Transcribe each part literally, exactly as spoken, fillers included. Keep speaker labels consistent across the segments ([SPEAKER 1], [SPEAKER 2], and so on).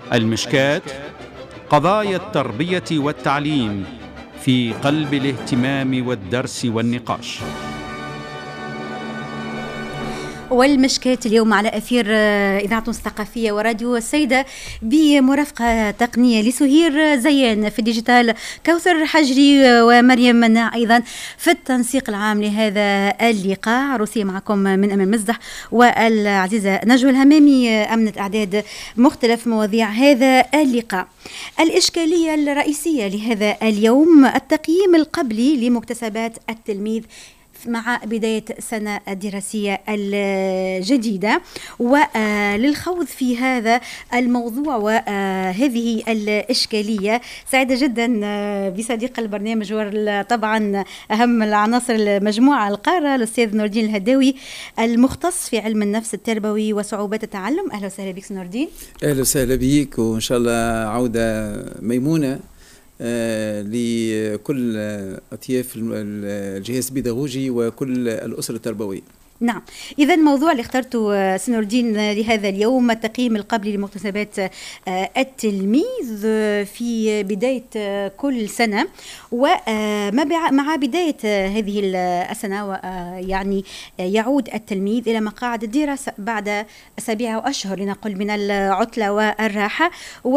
[SPEAKER 1] المشكات، قضايا التربية والتعليم في قلب الاهتمام والدرس والنقاش.
[SPEAKER 2] والمشكات اليوم على أثير إذاعة الثقافية وراديو السيدة بمرافقة تقنية لسهير زيان في الديجيتال، كوثر حجري ومريم مناع أيضا في التنسيق العام لهذا اللقاء. عروسية معكم من أمام مزدح، والعزيزة نجوى الهمامي أمنت أعداد مختلف مواضيع هذا اللقاء. الإشكالية الرئيسية لهذا اليوم التقييم القبلي لمكتسبات التلميذ مع بداية السنة الدراسية الجديدة. وللخوض في هذا الموضوع وهذه الإشكالية سعيدة جدا بصديق البرنامج وطبعا أهم العناصر المجموعة القارة الأستاذ نور الدين الهداوي المختص في علم النفس التربوي وصعوبات التعلم. أهلا وسهلا بك نور الدين.
[SPEAKER 3] أهلا وسهلا بك، وإن شاء الله عودة ميمونة آه لكل أطياف الجهاز البيداغوجي وكل الأسرة التربوية.
[SPEAKER 2] نعم، إذا الموضوع اللي اخترته سنور الدين لهذا اليوم التقييم القبلي لمكتسبات التلميذ في بداية كل سنة، ومع بداية هذه السنة يعني يعود التلميذ إلى مقاعد الدراسة بعد أسابيع وأشهر لنقل من العطلة والراحة،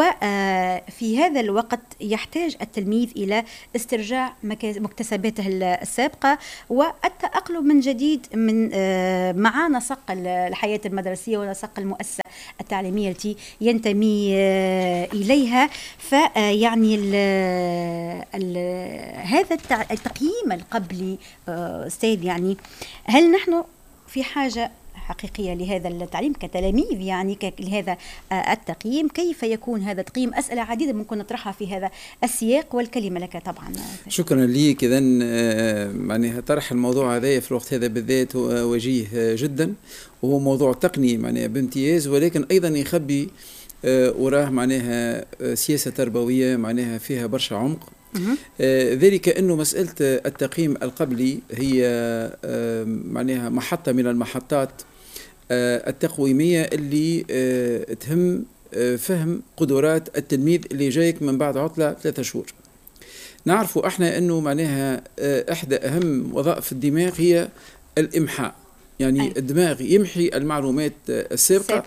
[SPEAKER 2] وفي هذا الوقت يحتاج التلميذ إلى استرجاع مكتسباته السابقة والتأقلم من جديد من مع نسق الحياة المدرسية ونسق المؤسسة التعليمية التي ينتمي إليها. فيعني ال ال هذا التقييم القبلي أستاذ، يعني هل نحن في حاجة حقيقية لهذا التعليم كتلاميذ، يعني لهذا التقييم؟ كيف يكون هذا التقييم؟ أسئلة عديدة ممكن نطرحها في هذا السياق، والكلمة لك طبعا.
[SPEAKER 3] شكرا لك. إذا يعني طرح الموضوع هذا في الوقت هذا بالذات وجيه جدا، وهو موضوع تقني معناها بامتياز، ولكن أيضا يخبي وراه معناها سياسة تربوية معناها فيها برشا عمق. آه ذلك أنه مسألة التقييم القبلي هي آه معناها محطة من المحطات آه التقويمية اللي آه تهم آه فهم قدرات التلميذ اللي جايك من بعد عطلة ثلاثة شهور. نعرفوا احنا أنه معناها آه إحدى أهم وظائف الدماغ هي الإمحاء، يعني أي. الدماغ يمحي المعلومات السابقة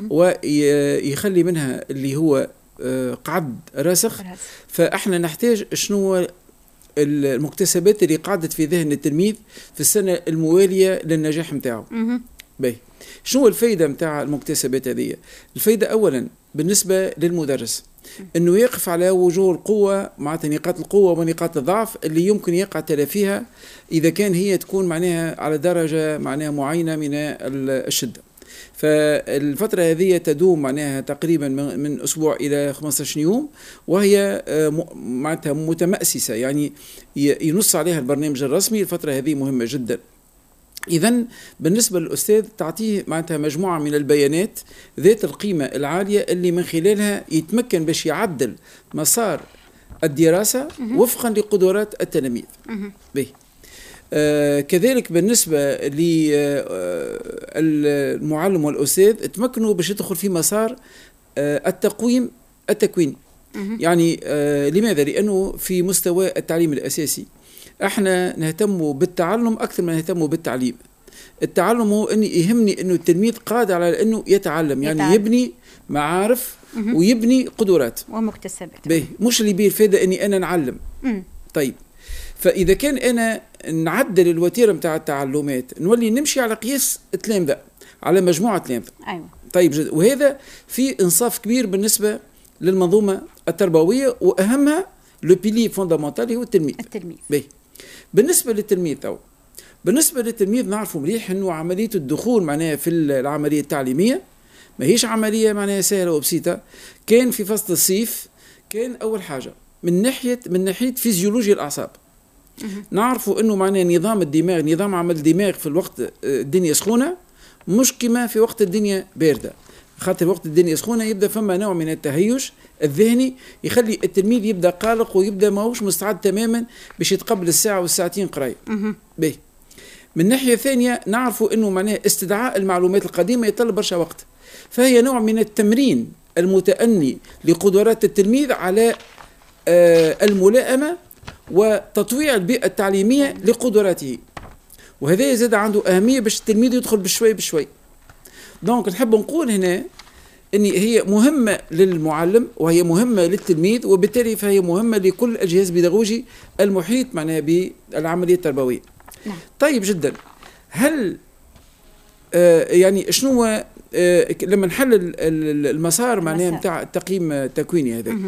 [SPEAKER 3] ويخلي منها اللي هو قعد راسخ. فاحنا نحتاج شنو المكتسبات اللي قعدت في ذهن التلميذ في السنة الموالية للنجاح متاعه. باهي، شنو الفايدة متاع المكتسبات هذه؟ الفايدة أولا بالنسبة للمدرس أنه يقف على وجوه القوة مع نقاط القوة ونقاط الضعف اللي يمكن يقع تلافيها إذا كان هي تكون معناها على درجة معناها معينة من الشدة. فالفترة هذه تدوم معناها تقريبا من أسبوع إلى خمسة عشر يوم، وهي معناتها متمأسسة، يعني ينص عليها البرنامج الرسمي. الفترة هذه مهمة جدا. إذن بالنسبة للأستاذ تعطيه معناتها مجموعة من البيانات ذات القيمة العالية اللي من خلالها يتمكن باش يعدل مسار الدراسة وفقا لقدرات التلاميذ. به آه كذلك بالنسبة للمعلم والأستاذ تمكنوا باش يدخل في مسار آه التقويم التكويني. يعني آه لماذا؟ لأنه في مستوى التعليم الأساسي احنا نهتم بالتعلم أكثر من نهتم بالتعليم. التعلم هو أني يهمني أنه التلميذ قادر على أنه يتعلم، يعني يتعلم. يبني معارف ويبني قدرات
[SPEAKER 2] ومكتسبات.
[SPEAKER 3] به مش اللي بيه الفائدة أني أنا نعلم. مم. طيب، فإذا كان أنا نعدل الوتيرة متاع التعلمات نولي نمشي على قياس التلامذة، على مجموعة تلامذة.
[SPEAKER 2] أيوة.
[SPEAKER 3] طيب جد. وهذا في إنصاف كبير بالنسبة للمنظومة التربوية، وأهمها لو بيلي فوندامنتال هو التلميذ.
[SPEAKER 2] التلميذ.
[SPEAKER 3] بي. بالنسبة للتلميذ أو بالنسبة للتلميذ نعرفوا مليح أنه عملية الدخول معناها في العملية التعليمية ما هيش عملية معناها سهلة وبسيطة. كان في فصل الصيف كان أول حاجة من ناحية من ناحية فيزيولوجيا الأعصاب. نعرفوا أنه معناه نظام الدماغ، نظام عمل الدماغ في الوقت الدنيا سخونة مش كما في وقت الدنيا باردة. خاطر وقت الدنيا سخونة يبدأ فما نوع من التهيج الذهني يخلي التلميذ يبدأ قلق ويبدأ ما هوش مستعد تماما باش يتقبل الساعة والساعتين قراية. باهي. من ناحية ثانية نعرفوا أنه معناه استدعاء المعلومات القديمة يطلب برشا وقت، فهي نوع من التمرين المتأني لقدرات التلميذ على الملائمة وتطويع البيئة التعليمية لقدراته، وهذا يزيد عنده أهمية باش التلميذ يدخل بشوي بشوي. دونك نحب نقول هنا أن هي مهمة للمعلم وهي مهمة للتلميذ، وبالتالي فهي مهمة لكل الجهاز البيداغوجي المحيط معناها بالعملية التربوية.
[SPEAKER 2] نعم.
[SPEAKER 3] طيب جدا. هل آه يعني شنو آه لما نحلل المسار معناها نتاع التقييم التكويني هذا،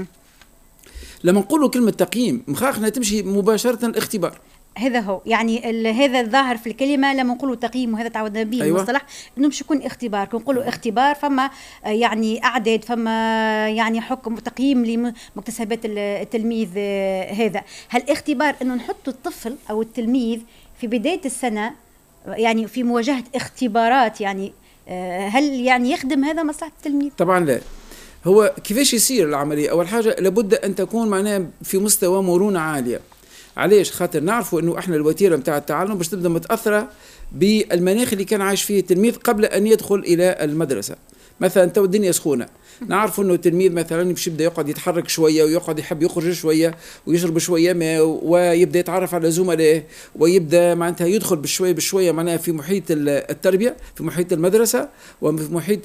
[SPEAKER 3] لما نقولوا كلمة تقييم مخاخنا تمشي مباشرة الاختبار.
[SPEAKER 2] هذا هو يعني هذا الظاهر في الكلمه لما نقولوا تقييم، وهذا تعودنا به
[SPEAKER 3] أيوة.
[SPEAKER 2] المصطلح انه مش يكون اختبار. كي نقولوا اختبار فما يعني اعداد، فما يعني حكم تقييم لمكتسبات التلميذ. هذا هل اختبار انه نحط الطفل او التلميذ في بدايه السنه يعني في مواجهه اختبارات، يعني هل يعني يخدم هذا مصلحه التلميذ؟
[SPEAKER 3] طبعا لا. هو كيفاش يصير العمليه؟ اول حاجه لابد ان تكون معناها في مستوى مرونه عاليه. علاش؟ خاطر نعرفوا انه احنا الوتيره نتاع التعلم باش تبدا متاثره بالمناخ اللي كان عايش فيه التلميذ قبل ان يدخل الى المدرسه. مثلا تو الدنيا سخونه، نعرفوا انه التلميذ مثلا باش يبدا يقعد يتحرك شويه ويقعد يحب يخرج شويه ويشرب شويه ماء ويبدا يتعرف على زملائه ويبدا معناتها يدخل بشويه بشويه معناها في محيط التربيه، في محيط المدرسه وفي محيط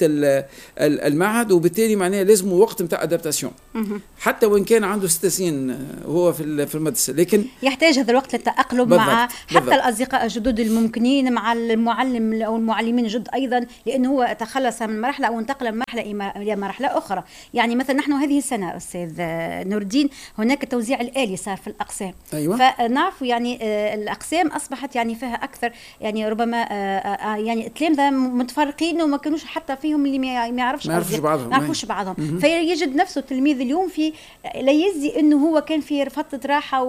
[SPEAKER 3] المعهد، وبالتالي معناها لازم وقت نتاع ادابتاسيون حتى وان كان عنده ست سنين وهو في في المدرسه، لكن
[SPEAKER 2] يحتاج هذا الوقت للتاقلم مع حتى بالضبط. الاصدقاء الجدد الممكنين، مع المعلم او المعلمين الجدد ايضا، لانه هو تخلص من مرحله او انتقل من مرحله الى مرحله أخرى. يعني مثلا نحن هذه السنة أستاذ نور الدين هناك التوزيع الآلي صار في الأقسام.
[SPEAKER 3] أيوة.
[SPEAKER 2] فنعرف يعني الأقسام أصبحت يعني فيها أكثر يعني ربما يعني التلامذة متفرقين وما كانوش حتى فيهم اللي ما يعرفش
[SPEAKER 3] ما يعرفش بعضهم
[SPEAKER 2] ما يعرفوش بعضهم، فيجد نفسه التلميذ اليوم في لا يزي إنه هو كان في فترة راحة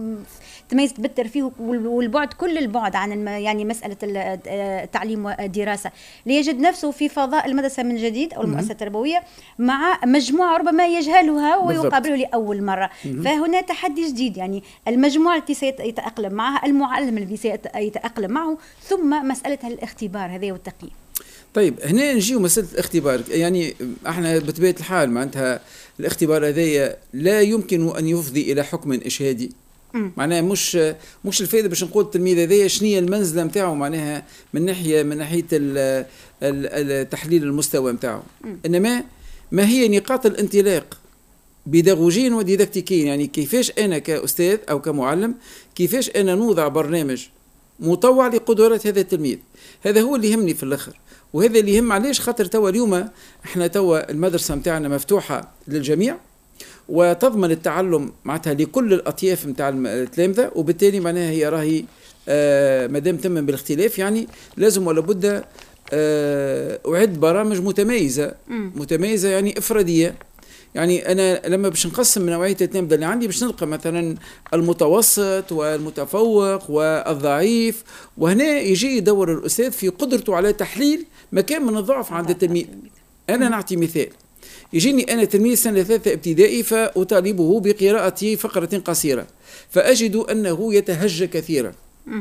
[SPEAKER 2] وتميز بالترفيه والبعد كل البعد عن يعني مسألة التعليم والدراسة، ليجد نفسه في فضاء المدرسة من جديد أو المؤسسة التربوية مع مجموعة ربما يجهلها ويقابله لأول مرة. مم. فهنا تحدي جديد، يعني المجموعة التي سيتأقلم معها، المعلم الذي سيتأقلم معه، ثم مسألة الاختبار هذا والتقييم.
[SPEAKER 3] طيب هنا نجيو مسألة الاختبار. يعني احنا بطبيعة الحال معناتها الاختبار هذايا لا يمكن أن يفضي إلى حكم إشهادي. معناها مش مش الفائده باش نقول التلميذ هذايا شنية المنزله نتاعو معناها من ناحيه من ناحيه التحليل المستوى نتاعو، انما ما هي نقاط الانطلاق بيداغوجيا وديداكتيكيا، يعني كيفاش انا كاستاذ او كمعلم كيفاش انا نوضع برنامج مطوع لقدرات هذا التلميذ. هذا هو اللي يهمني في الاخر، وهذا اللي يهم. علاش؟ خاطر توا اليوم احنا توا المدرسه نتاعنا مفتوحه للجميع وتضمن التعلم معناتها لكل الاطياف نتاع التلامذه، وبالتالي معناها هي راهي آه ما دام تم بالاختلاف يعني لازم ولا بد آه اعد برامج متميزه متميزه يعني افراديه. يعني انا لما باش نقسم نوعيه التلامذه اللي عندي باش نلقى مثلا المتوسط والمتفوق والضعيف، وهنا يجي يدور الاستاذ في قدرته على تحليل مكان من الضعف عند التلميذ. انا نعطي مثال، يجيني أنا تلميذ سنة ثالثة ابتدائي فأطالبه بقراءة فقرة قصيرة فأجد أنه يتهجى كثيرا.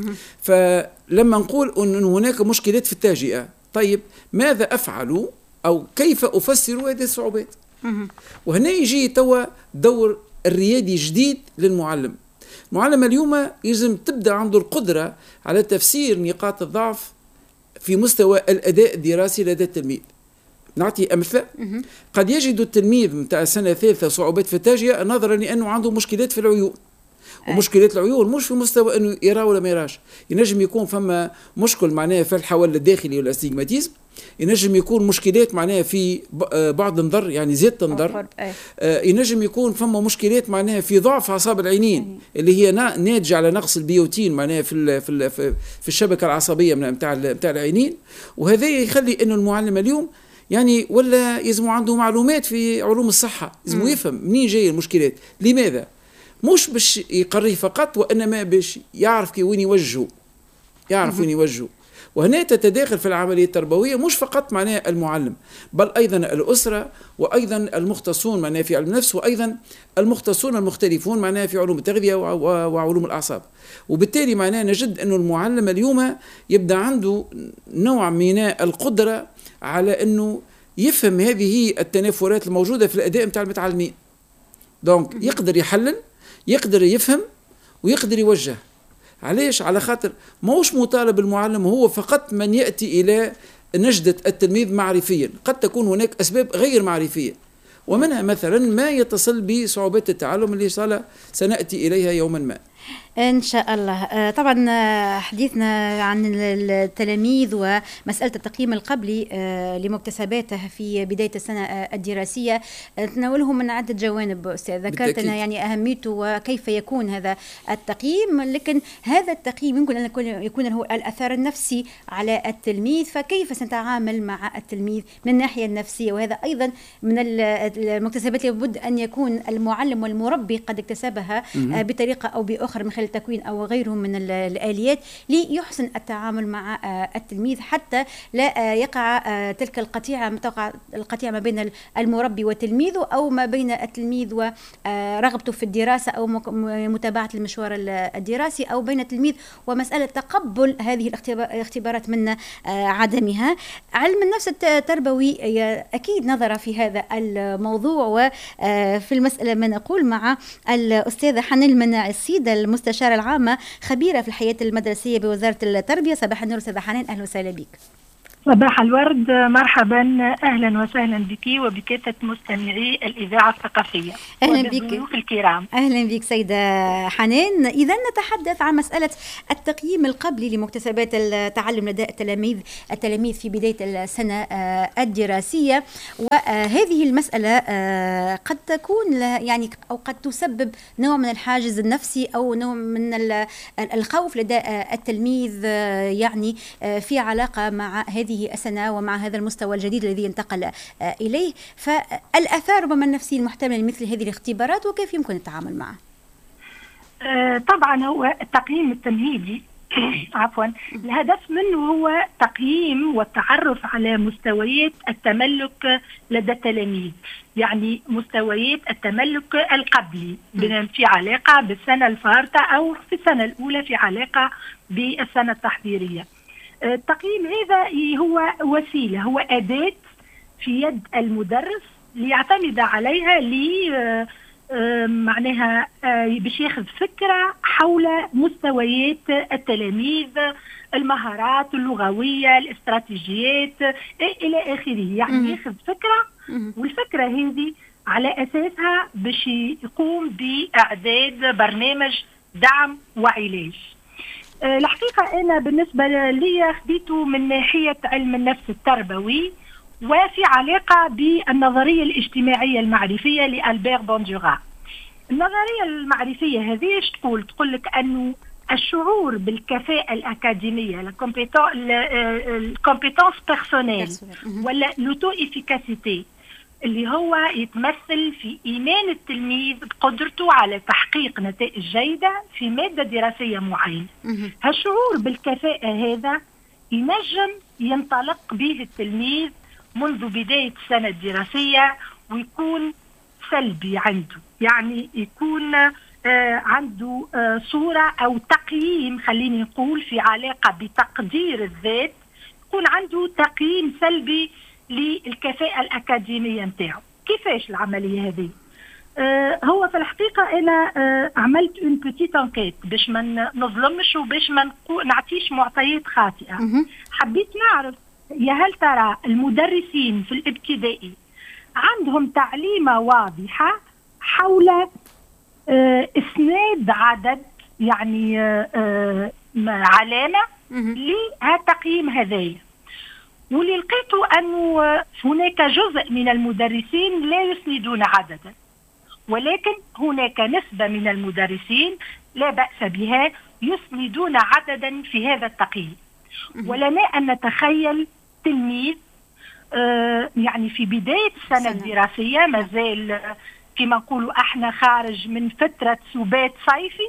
[SPEAKER 3] فلما نقول أن هناك مشكلات في التهجئة، طيب ماذا أفعل أو كيف أفسر هذه الصعوبات؟ وهنا يجي توا دور الريادي جديد للمعلم. المعلم اليوم يلزم تبدأ عنده القدرة على تفسير نقاط الضعف في مستوى الأداء الدراسي لدى التلميذ. نعطي أمثلة. قد يجد التلميذ متاع السنة الثالثة صعوبات في التهجئة نظرا لأنه عنده مشكلات في العيون، ومشكلات العيون مش في مستوى أنه يرى ولا ما يراش. ينجم يكون فما مشكل معناه في الحول الداخلي والاستيغماتيزم، ينجم يكون مشكلات معناها في بعض النظر يعني زيادة النظر، آه ينجم يكون فما مشكلات معناها في ضعف أعصاب العينين اللي هي ناتجة على نقص البيوتين معناها في في في الشبكة العصبية متاع متاع العينين. وهذا يخلي إنه المعلم اليوم يعني ولا يزمو عنده معلومات في علوم الصحة، يزمو يفهم منين جاي المشكلات، لماذا؟ مش باش يقريه فقط، وإنما باش يعرف كي وين يوجهه، يعرف وين يوجهه. وهنا تتداخل في العملية التربوية مش فقط معناها المعلم، بل أيضا الأسرة، وأيضا المختصون معناها في علم النفس، وأيضا المختصون المختلفون معناها في علوم التغذية وعلوم الأعصاب. وبالتالي معناها نجد أنه المعلم اليوم يبدأ عنده نوع من القدرة على أنه يفهم هذه التنافرات الموجودة في الأداء متاع المتعلمين. دونك يقدر يحلل، يقدر يفهم، ويقدر يوجه. علاش؟ على خاطر موش مطالب المعلم هو فقط من يأتي إلى نجدة التلميذ معرفيا، قد تكون هناك أسباب غير معرفية، ومنها مثلا ما يتصل بصعوبات التعلم اللي سنأتي إليها يوما ما.
[SPEAKER 2] إن شاء الله. طبعا حديثنا عن التلاميذ ومسألة التقييم القبلي لمكتسباته في بداية السنة الدراسية تناوله من عدة جوانب أستاذ، ذكرت لنا يعني أهميته وكيف يكون هذا التقييم، لكن هذا التقييم يمكن أن يكون له الأثر النفسي على التلميذ، فكيف سنتعامل مع التلميذ من الناحية النفسية؟ وهذا أيضا من المكتسبات لابد أن يكون المعلم والمربي قد اكتسبها بطريقة أو بأخرى من خلال التكوين أو غيره من الآليات ليحسن التعامل مع التلميذ، حتى لا يقع تلك القطيعة تقع القطيعة ما بين المربي وتلميذه، أو ما بين التلميذ ورغبته في الدراسة أو متابعة المشوار الدراسي، أو بين التلميذ ومسألة تقبل هذه الاختبارات من عدمها. علم النفس التربوي أكيد نظر في هذا الموضوع، وفي المسألة ما نقول مع الأستاذة حنان المناعي السيدة المستشارة العامة خبيرة في الحياة المدرسية بوزارة التربية. صباح النور أستاذة حنان، أهلا وسهلا بك.
[SPEAKER 4] صباح الورد، مرحبا، أهلا وسهلا بك وبكافة مستمعي الإذاعة الثقافية.
[SPEAKER 2] أهلا بك
[SPEAKER 4] وبالضيوف الكرام.
[SPEAKER 2] أهلا بك سيدة حنان. إذا نتحدث عن مسألة التقييم القبلي لمكتسبات التعلم لدى التلاميذ التلاميذ في بداية السنة الدراسية، وهذه المسألة قد تكون يعني أو قد تسبب نوع من الحاجز النفسي أو نوع من الخوف لدى التلميذ، يعني في علاقة مع هذه السنة ومع هذا المستوى الجديد الذي ينتقل إليه. فالآثار ربما النفسية المحتملة لمثل هذه الاختبارات وكيف يمكن التعامل معه؟
[SPEAKER 4] آه طبعا هو التقييم التمهيدي عفوا الهدف منه هو تقييم والتعرف على مستويات التملك لدى التلاميذ، يعني مستويات التملك القبلي في علاقة بالسنة الفارطة أو في السنة الأولى في علاقة بالسنة التحضيرية. التقييم هذا هو وسيلة، هو أداة في يد المدرس ليعتمد عليها لي معناها باش ياخذ فكرة حول مستويات التلاميذ، المهارات اللغوية، الاستراتيجيات إلى آخره، يعني ياخذ فكرة، والفكرة هذه على أساسها باش يقوم بإعداد برنامج دعم وعلاج. الحقيقة أنا بالنسبة لي خديته من ناحية علم النفس التربوي وفي علاقة بالنظرية الاجتماعية المعرفية لألبير بونديورا. النظرية المعرفية هذه ايش تقول؟ تقول لك أنه الشعور بالكفاءة الأكاديمية، الكومبيتونس بيرسونيل ولا لوتو إفيكاسيتي، اللي هو يتمثل في إيمان التلميذ بقدرته على تحقيق نتائج جيدة في مادة دراسية معينة. هالشعور بالكفاءة هذا ينجم ينطلق به التلميذ منذ بداية السنة الدراسية ويكون سلبي عنده، يعني يكون آه عنده آه صورة أو تقييم، خليني نقول في علاقة بتقدير الذات، يكون عنده تقييم سلبي للكفاءة الأكاديمية نتاعو. كيفاش العملية هذه؟ آه هو في الحقيقة أنا آه عملت اون بوتيت انكيت باش ما نظلمش وباش ما نعطيش معطيات خاطئة. حبيت نعرف يا هل ترى المدرسين في الابتدائي عندهم تعليمة واضحة حول آه اسناد عدد، يعني آه آه علامة لهالتقييم هذايا. واللي لقيته أنه هناك جزء من المدرسين لا يسندون عددا، ولكن هناك نسبة من المدرسين لا بأس بها يسندون عددا في هذا التقييم. ولنا أن نتخيل تلميذ آه يعني في بداية السنة الدراسية مازال كما نقولوا احنا خارج من فترة سبات صيفي،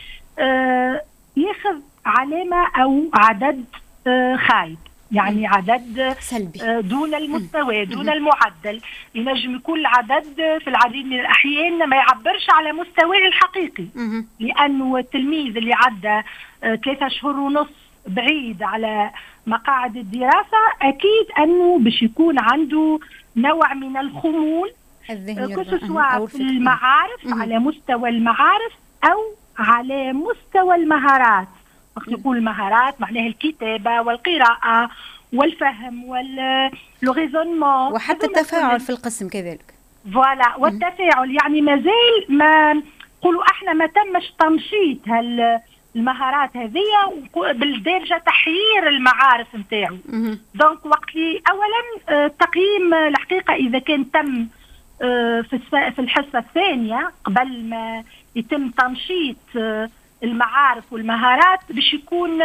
[SPEAKER 4] آه ياخذ علامة أو عدد آه خايب، يعني عدد سلبي دون المستوى دون المعدل. ينجم يكون العدد في العديد من الأحيان ما يعبرش على مستواه الحقيقي، لأنه التلميذ اللي عدى ثلاثة شهور ونص بعيد على مقاعد الدراسة أكيد أنه باش يكون عنده نوع من الخمول سواء في المعارف على مستوى المعارف أو على مستوى المهارات. وقت يقول المهارات معناها الكتابة والقراءة والفهم والريزونمون
[SPEAKER 2] وحتى التفاعل في القسم كذلك.
[SPEAKER 4] فوالا والتفاعل يعني مازال ما نقولوا احنا ما تمش تنشيط هالمهارات هذه بالدرجة تحرير المعارف نتاعو. دونك وقت لي اولا التقييم الحقيقة اذا كان تم في في الحصة الثانية قبل ما يتم تنشيط المعارف والمهارات باش يكون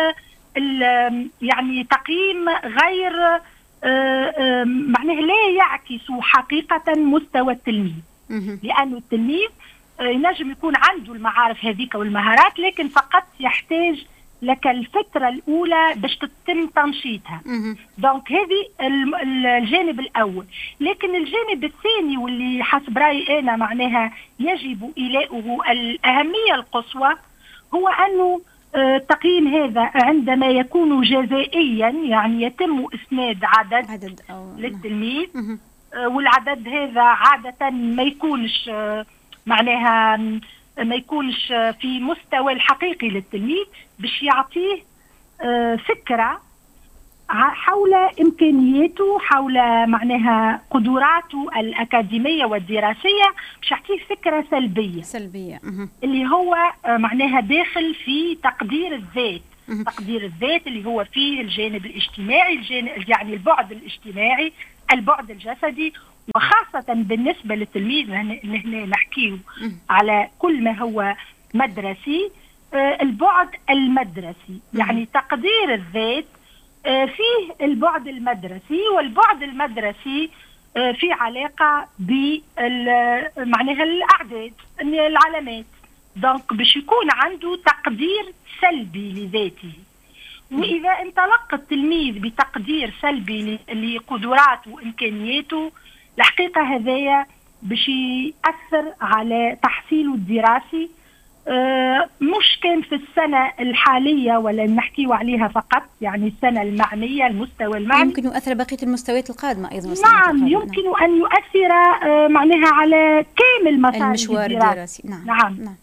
[SPEAKER 4] يعني تقييم غير معناه لا يعكس حقيقة مستوى التلميذ، لأنه التلميذ ينجم يكون عنده المعارف هذيك والمهارات لكن فقط يحتاج لك الفترة الأولى باش تتم تنشيطها. دونك هذه الجانب الأول. لكن الجانب الثاني واللي حسب رأيي أنا معناها يجب إيلاؤه الأهمية القصوى هو أنه التقييم هذا عندما يكون جزائيا يعني يتم إسناد عدد, عدد للتلميذ والعدد هذا عادة ما يكونش معناها ما يكونش في مستوى الحقيقي للتلميذ باش يعطيه فكرة حول إمكانياته حول معناها قدراته الأكاديمية والدراسية باش يعطيه فكرة سلبية
[SPEAKER 2] سلبية
[SPEAKER 4] اللي هو معناها داخل في تقدير الذات. تقدير الذات اللي هو فيه الجانب الاجتماعي الجانب يعني البعد الاجتماعي البعد الجسدي وخاصة بالنسبة للتلميذ اللي هنا نحكيه على كل ما هو مدرسي البعد المدرسي يعني تقدير الذات فيه البعد المدرسي والبعد المدرسي في علاقة بمعناها الأعداد العلامات. دونك باش يكون عنده تقدير سلبي لذاته. وإذا انطلق التلميذ بتقدير سلبي لقدراته وإمكانياته الحقيقة هذايا باش يأثر على تحصيله الدراسي أه مش كان في السنة الحالية ولا نحكيو عليها فقط يعني السنة المعنية المستوى المعني
[SPEAKER 2] يمكن يؤثر بقية المستويات القادمة أيضا.
[SPEAKER 4] نعم يمكن نعم. أن يؤثر أه معناها على كامل مسار
[SPEAKER 2] المشوار الدراسي. نعم نعم, نعم.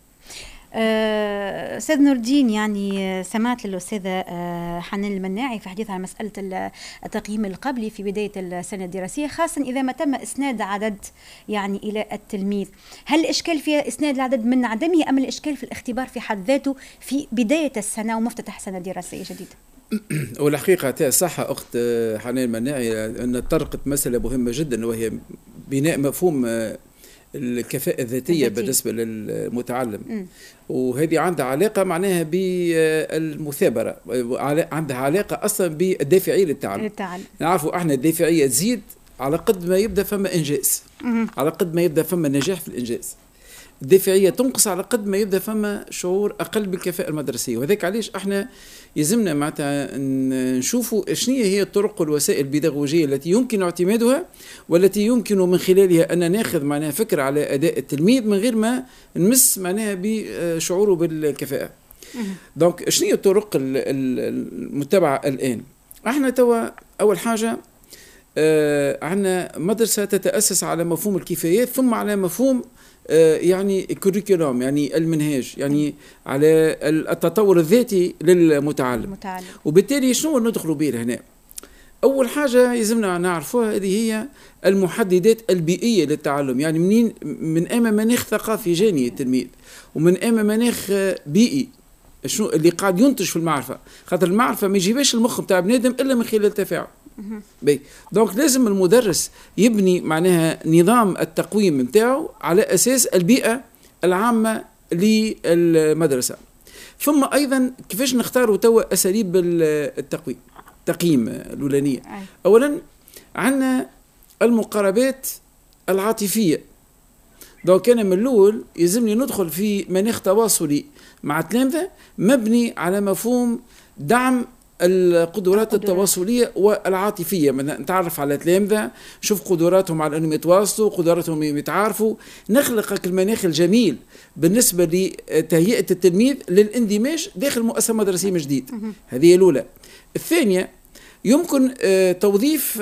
[SPEAKER 2] أستاذ نور الدين يعني سمعت للأستاذة حنان المناعي في حديثها عن مسألة التقييم القبلي في بداية السنة الدراسية خاصة إذا ما تم إسناد عدد يعني إلى التلميذ. هل الإشكال في إسناد العدد من عدمه أم الإشكال في الاختبار في حد ذاته في بداية السنة ومفتتح سنة دراسية جديدة؟
[SPEAKER 3] والحقيقة صح أخت حنان المناعي أن طرقت مسألة مهمة جدا وهي بناء مفهوم الكفاءة الذاتية بالنسبة للمتعلم. م. وهذه عندها علاقة معناها بالمثابرة عندها علاقة أصلا بالدافعية للتعلم. نعرفوا احنا الدافعية تزيد على قد ما يبدأ فما إنجاز. م. على قد ما يبدأ فما نجاح في الإنجاز. الدافعية تنقص على قد ما يبدأ فما شعور أقل بالكفاءة المدرسية. وذلك علاش احنا يلزمنا معناتها نشوفوا شنو هي الطرق والوسائل البيداغوجية التي يمكن اعتمادها والتي يمكن من خلالها أن ناخذ معناها فكرة على أداء التلميذ من غير ما نمس معناها بشعوره بالكفاءة. دونك شنو هي الطرق المتبعة الآن؟ احنا توا أول حاجة آه عندنا مدرسة تتأسس على مفهوم الكفايات ثم على مفهوم يعني الكوريكولوم يعني المنهاج يعني على التطور الذاتي للمتعلم المتعلم. وبالتالي شنو ندخلوا به هنا؟ أول حاجة يلزمنا نعرفوها هذه هي المحددات البيئية للتعلم يعني منين من أمام مناخ ثقافي جاني التلميذ ومن أمام مناخ بيئي شنو اللي قاعد ينتج في المعرفة خاطر المعرفة ما يجيبش المخ بتاع بنادم إلا من خلال التفاعل. بي دونك لازم المدرس يبني معناها نظام التقويم نتاعو على أساس البيئة العامة للمدرسة. ثم أيضا كيفاش نختاروا توا أساليب التقويم التقييم الأولانية. أولا عندنا المقاربات العاطفية. دونك أنا من الأول يلزمني ندخل في مناخ تواصلي مع التلامذة مبني على مفهوم دعم القدرات التواصلية والعاطفية. مثلا نتعرف على تلامذة، نشوف قدراتهم على أنهم يتواصلوا، قدراتهم يتعارفوا، نخلق المناخ الجميل بالنسبة لتهيئة التلميذ للاندماج داخل مؤسسة مدرسية من جديد. هذه الأولى. الثانية، يمكن توظيف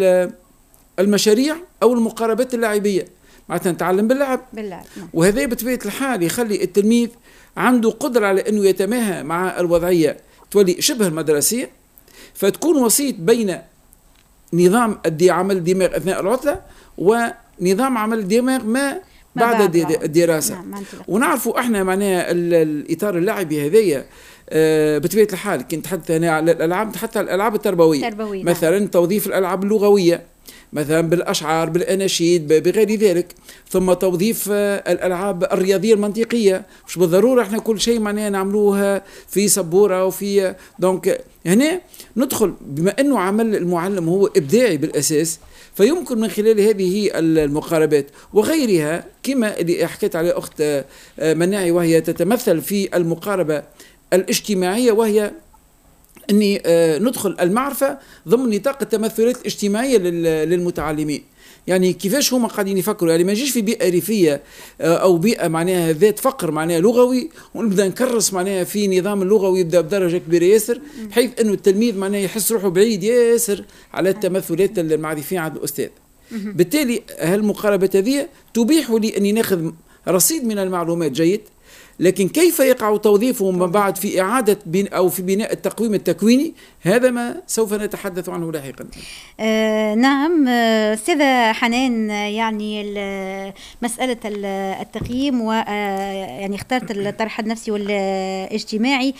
[SPEAKER 3] المشاريع أو المقاربات اللعبية، معناتها نتعلم باللعب, باللعب. وهذا بطبيعة الحال يخلي التلميذ عنده قدرة على أنه يتماهى مع الوضعية تولي شبه المدرسية، فتكون وسيط بين نظام عمل الدماغ أثناء العطلة ونظام عمل الدماغ ما بعد الدراسة. نعم. ونعرفوا احنا معناها الإطار اللعبي هذايا بطبيعة الحال كي نتحدث هنا على الألعاب، حتى الألعاب التربوية، تربوي. مثلا نعم. توظيف الألعاب اللغوية مثلا بالأشعار بالأناشيد بغير ذلك، ثم توظيف الألعاب الرياضية المنطقية، مش بالضرورة احنا كل شيء معناها نعملوها في سبورة وفي دونك. هنا ندخل بما أنه عمل المعلم هو إبداعي بالأساس، فيمكن من خلال هذه المقاربات وغيرها كما اللي حكيت عليه أخت مناعي، وهي تتمثل في المقاربة الاجتماعية، وهي أني ندخل المعرفة ضمن نطاق التمثلات الاجتماعية للمتعلمين. يعني كيفاش هما قاعدين يفكروا، يعني ما نجيش في بيئة ريفية أو بيئة معناها ذات فقر معناها لغوي ونبدأ نكرس معناها في نظام اللغوي يبدأ بدرجة كبيرة ياسر، بحيث أنه التلميذ معناها يحس روحه بعيد ياسر على التمثلات المعرفية عند الأستاذ. بالتالي هالمقاربة هذه تبيح لي أني ناخذ رصيد من المعلومات جيد، لكن كيف يقع توظيفه من بعد في إعادة بين أو في بناء التقويم التكويني، هذا ما سوف نتحدث عنه لاحقا.
[SPEAKER 2] آه نعم أستاذة حنان، يعني مسألة التقييم و يعني اخترت الطرح النفسي والاجتماعي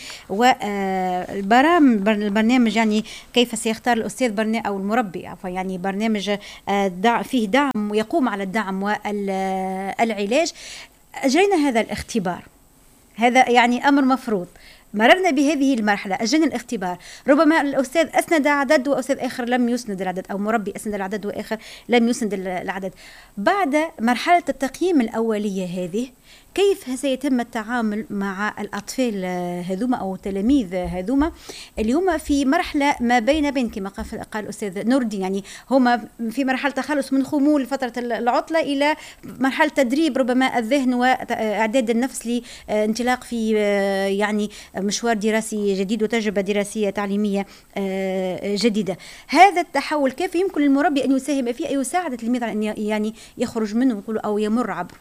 [SPEAKER 2] والبرامج البرنامج، يعني كيف سيختار الأستاذ برنامج أو المربي عفوا يعني برنامج فيه دعم ويقوم على الدعم والعلاج. أجرينا هذا الاختبار، هذا يعني أمر مفروض، مررنا بهذه المرحلة، أجرينا الاختبار، ربما الأستاذ أسند عدد وأستاذ آخر لم يسند العدد، أو مربي أسند العدد وآخر لم يسند العدد. بعد مرحلة التقييم الأولية هذه كيف سيتم التعامل مع الأطفال هذوما أو تلاميذ هذوما اللي هم في مرحلة ما بين بين كما قال الأستاذ نور الدين، يعني هم في مرحلة تخلص من خمول فترة العطلة إلى مرحلة تدريب ربما الذهن وإعداد النفس لانطلاق في يعني مشوار دراسي جديد وتجربة دراسية تعليمية جديدة. هذا التحول كيف يمكن للمربي أن يساهم فيه، أن يساعد التلميذ على أن يعني يخرج منه أو يمر عبره؟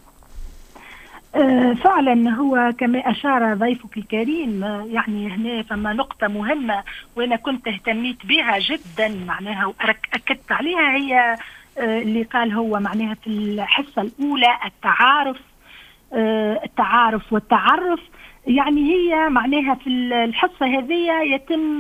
[SPEAKER 4] فعلا هو كما أشار ضيفك الكريم، يعني هنا فما نقطة مهمة وأنا كنت اهتميت بها جدا معناها وأكدت عليها، هي اللي قال هو معناها في الحصة الأولى التعارف التعارف والتعرف. يعني هي معناها في الحصة هذه يتم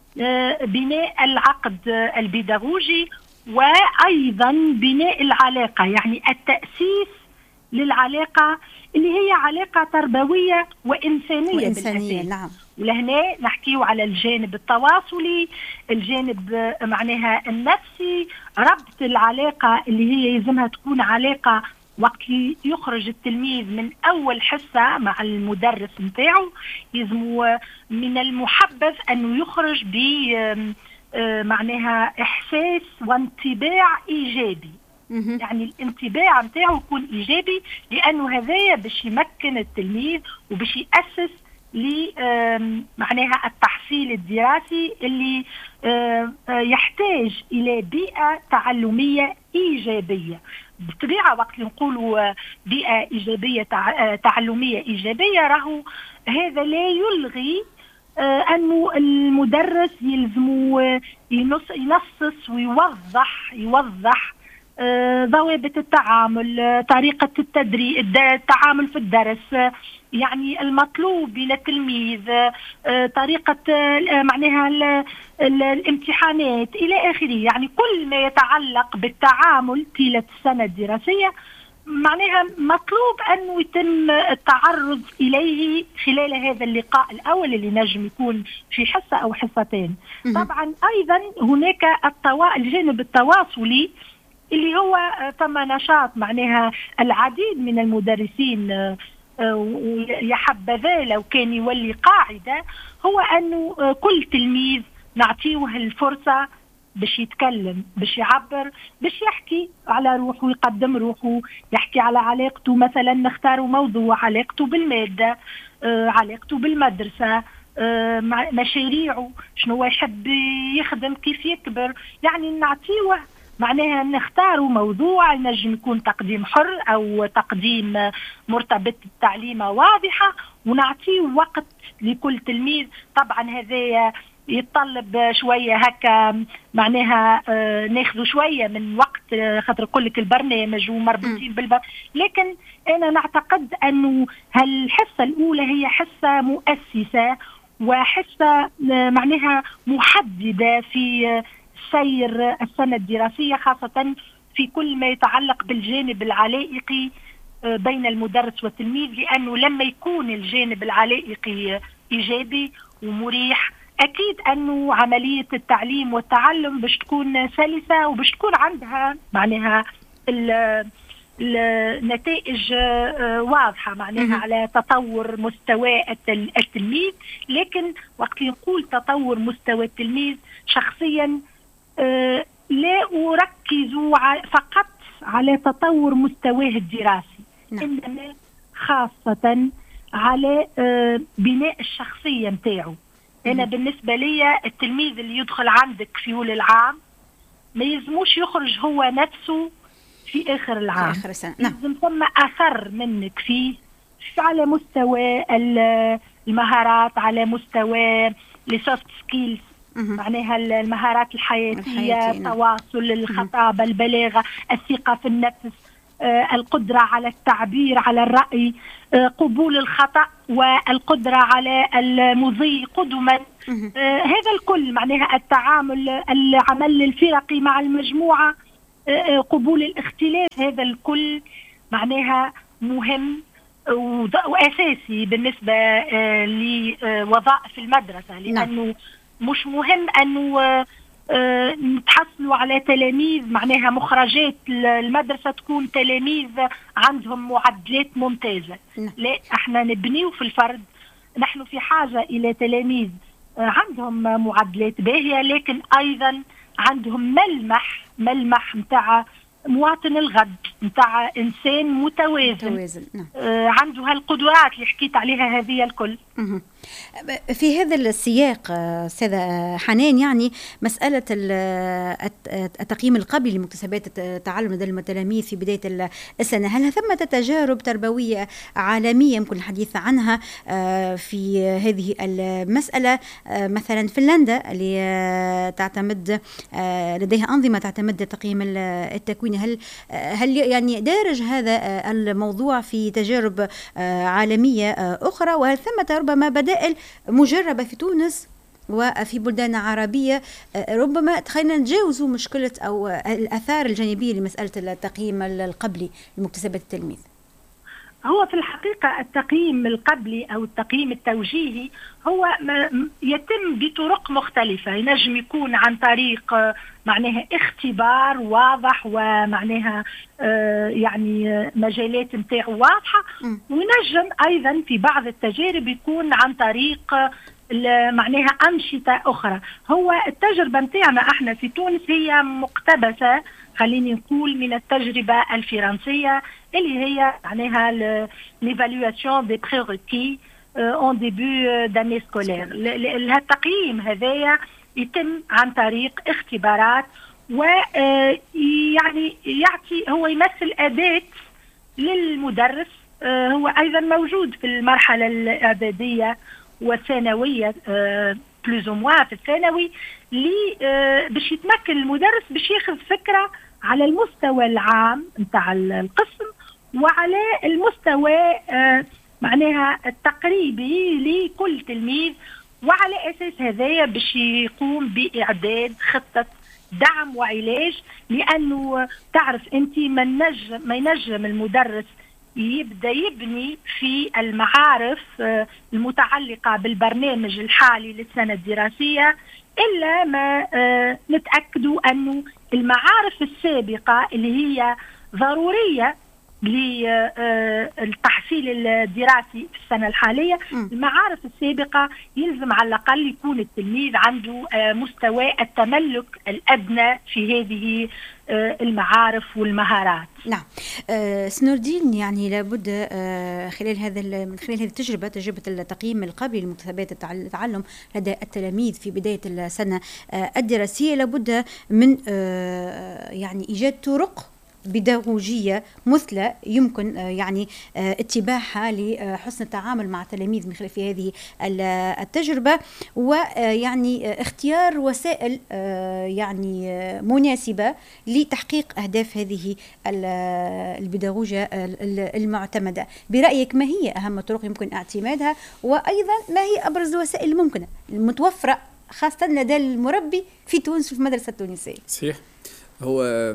[SPEAKER 4] بناء العقد البيداغوجي وأيضا بناء العلاقة، يعني التأسيس للعلاقة اللي هي علاقة تربوية وإنسانية, وإنسانية نعم. ولهنا نحكيه على الجانب التواصلي، الجانب معناها النفسي، ربط العلاقة اللي هي يلزمها تكون علاقة وقت يخرج التلميذ من أول حصة مع المدرس متاعه، يلزم من المحبذ أنه يخرج ب معناها إحساس وانطباع إيجابي. يعني الانطباع متاعه يكون إيجابي، لأنه هذايا باش يمكن التلميذ وباش يأسس لمعناها التحصيل الدراسي اللي يحتاج إلى بيئة تعلمية إيجابية. بالطبيعة وقت نقولوا بيئة إيجابية تعلمية إيجابية، راهو هذا لا يلغي أنه المدرس يلزمه ينصص ويوضح يوضح ضوابط التعامل، طريقة التدريب، التعامل في الدرس، يعني المطلوب من التلميذ، طريقة معناها الامتحانات إلى آخره. يعني كل ما يتعلق بالتعامل طيلة السنة الدراسية معناها مطلوب أنه يتم التعرض إليه خلال هذا اللقاء الأول اللي نجم يكون في حصة أو حصتين. طبعا أيضا هناك التوا... الجانب التواصلي اللي هو ثم نشاط معناها العديد من المدرسين يحبذا لو كان يولي قاعدة، هو أنه كل تلميذ نعطيه الفرصة باش يتكلم، باش يعبر، باش يحكي على روحه ويقدم روحه، يحكي على علاقته، مثلا نختاروا موضوع علاقته بالمادة، آه، علاقته بالمدرسة، آه، مشاريعه، شنو يحب يخدم، كيف يكبر، يعني نعطيه معناها نختاروا موضوع نجم يكون تقديم حر أو تقديم مرتبط بالتعليمة واضحة، ونعطيه وقت لكل تلميذ. طبعا هذا يتطلب شوية هكا معناها آه ناخذوا شوية من وقت، آه خاطر يقول لك البرنامج ومربوطين بالبرنامج، لكن أنا نعتقد أنه هالحصة الأولى هي حصة مؤسسة وحصة آه معناها محددة في آه سير السنة الدراسية، خاصة في كل ما يتعلق بالجانب العلائقي آه بين المدرس والتلميذ، لأنه لما يكون الجانب العلائقي إيجابي ومريح أكيد أنه عملية التعليم والتعلم باش تكون سلسة وباش تكون عندها معناها النتائج واضحة، معناها على تطور مستوى التلميذ. لكن وقت نقول تطور مستوى التلميذ شخصيا لا أركز فقط على تطور مستواه الدراسي، إنما خاصة على بناء الشخصية متاعه. أنا بالنسبة لي التلميذ اللي يدخل عندك في أول العام ما يلزموش يخرج هو نفسه في آخر العام،
[SPEAKER 2] في آخر السنة. نعم.
[SPEAKER 4] لازم ثم أثر منك فيه على مستوى المهارات، على مستوى السوفت سكيلز، معناها المهارات الحياتية، التواصل، الخطابة، البلاغة، الثقة في النفس، آه القدرة على التعبير، على الرأي، آه قبول الخطأ، والقدرة على المضي قدما، آه هذا الكل معناها التعامل، العمل الفرقي مع المجموعة، آه قبول الاختلاف، هذا الكل معناها مهم وأساسي بالنسبة آه لوظائف المدرسة، لأنه مش مهم أنه آه أه نتحصلوا على تلاميذ معناها مخرجات المدرسة تكون تلاميذ عندهم معدلات ممتازة. لا، احنا نبنيو في الفرد، نحن في حاجة إلى تلاميذ عندهم معدلات باهية، لكن أيضا عندهم ملمح ملمح متاع مواطن الغد، متاع إنسان متوازن, متوازن. آه عنده هالقدرات اللي حكيت عليها هذه الكل.
[SPEAKER 2] في هذا السياق أستاذة حنان، يعني مسألة التقييم القبلي لمكتسبات التعلم لدى التلاميذ في بداية السنة، هل ثمة تجارب تربوية عالمية يمكن الحديث عنها في هذه المسألة؟ مثلا فنلندا اللي تعتمد لديها أنظمة تعتمد تقييم التكوين، هل هل يعني دارج هذا الموضوع في تجارب عالمية أخرى؟ وهل ثمة ربما بدائل مجربة في تونس وفي بلدان عربية ربما تخلينا نتجاوزوا مشكلة أو الآثار الجانبية لمسألة التقييم القبلي لمكتسبات التلميذ؟
[SPEAKER 4] هو في الحقيقة التقييم القبلي أو التقييم التوجيهي هو يتم بطرق مختلفة، ينجم يكون عن طريق معناها اختبار واضح ومعناها يعني مجالات متاعه واضحة، وينجم أيضا في بعض التجارب يكون عن طريق معناها أنشطة أخرى. هو التجربة متاعنا احنا في تونس هي مقتبسة، خليني نقول، من التجربة الفرنسية اللي هي معناها l'évaluation des prérequis en début d'année scolaire. التقييم هذايا يتم عن طريق اختبارات، ويعني يعطي هو يمثل أداة للمدرس، هو أيضا موجود في المرحلة الإعدادية والثانوية بلوز او موا في الثانوي، لي باش يتمكن المدرس باش ياخذ فكرة على المستوى العام نتاع القسم وعلى المستوى معناها التقريبي لكل تلميذ، وعلى أساس هذايا باش يقوم بإعداد خطة دعم وعلاج. لأنه تعرف أنت ما ينجم ما ينجم المدرس يبدأ يبني في المعارف المتعلقة بالبرنامج الحالي للسنة الدراسية إلا ما نتأكدوا أنه المعارف السابقة اللي هي ضرورية للتحصيل الدراسي في السنة الحالية. المعارف السابقة يلزم على الأقل يكون التلميذ عنده مستوى التملك الأدنى في هذه المعارف والمهارات.
[SPEAKER 2] نعم. آه سنور الدين، يعني لابد آه خلال هذا من خلال هذه التجربة، تجربة التقييم القبلي لمكتسبات التعلم لدى التلاميذ في بداية السنة آه الدراسية، لابد من آه يعني إيجاد طرق بيداغوجية مثلى يمكن يعني اتباعها لحسن التعامل مع التلاميذ من خلال في هذه التجربة، ويعني اختيار وسائل يعني مناسبة لتحقيق أهداف هذه البيداغوجية المعتمدة. برأيك ما هي أهم الطرق يمكن اعتمادها، وأيضا ما هي أبرز الوسائل الممكنة المتوفرة خاصة لدى المربي في تونس وفي المدرسة التونسية؟
[SPEAKER 3] صحيح. هو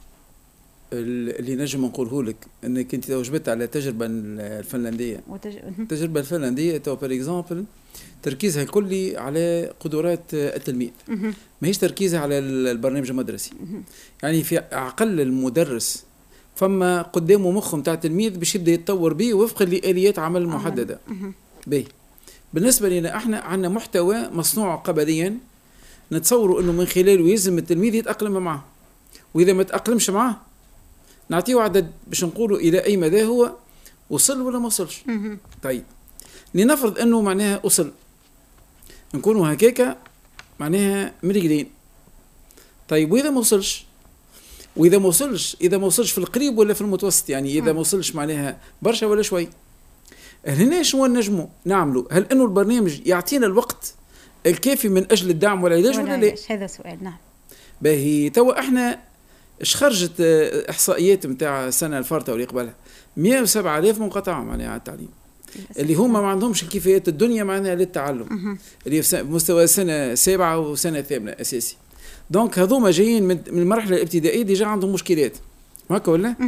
[SPEAKER 3] اللي نجم نقوله لك انك انت توجبت على التجربه الفنلنديه. وتج... التجربه الفنلنديه تو بار اكزامبل تركيزها الكلي على قدرات التلميذ، ما هيش تركيزها على البرنامج المدرسي. يعني في عقل المدرس فما قدامه مخ نتاع التلميذ باش يبدا يتطور به وفقا لآليات عمل محدده. باهي، بالنسبه لنا احنا عندنا محتوى مصنوع قبليا نتصوروا انه من خلاله يلزم التلميذ يتاقلم معه، واذا ما تاقلمش معه نعطيه عدد باش نقولوا الى اي مدى هو وصل ولا ما وصلش. طيب لنفرض انه معناها وصل، نكونوا هكاكا معناها مريقلين. طيب واذا ما وصلش، واذا ما وصلش اذا ما وصلش في القريب ولا في المتوسط، يعني اذا ما وصلش معناها برشا ولا شوي، هنا شنو نجموا نعملوا؟ هل انه البرنامج يعطينا الوقت الكافي من اجل الدعم والعلاج ولا لا؟
[SPEAKER 2] هذا سؤال. نعم.
[SPEAKER 3] باهي، توا احنا اش خرجت احصائيات نتاع السنه الفارطه واللي قبلها مئة وسبعة آلاف منقطعه معناها على التعليم، اللي هما ما عندهمش الكفايات الدنيا معناها للتعلم، اللي في مستوى سنه سابعه وسنه ثامنه اساسي. دونك هذوما جايين من المرحله الابتدائيه ديجا عندهم مشكلات، هكا ولا؟